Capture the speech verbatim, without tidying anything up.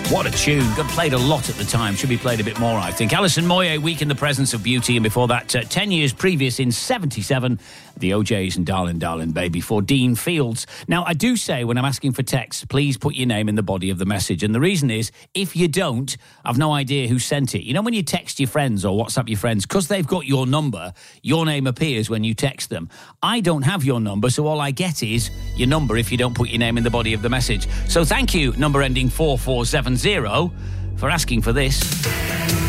What a tune. Got played a lot at the time. Should be played a bit more, I think. Alison Moyet, Week in the Presence of Beauty. And before that, uh, ten years previous in seventy-seven, the O Js and Darling, Darling Baby for Dean Fields. Now, I do say when I'm asking for texts, please put your name in the body of the message. And the reason is, if you don't, I've no idea who sent it. You know, when you text your friends or WhatsApp your friends, because they've got your number, your name appears when you text them. I don't have your number, so all I get is your number if you don't put your name in the body of the message. So thank you, number ending four four seven zero, for asking for this.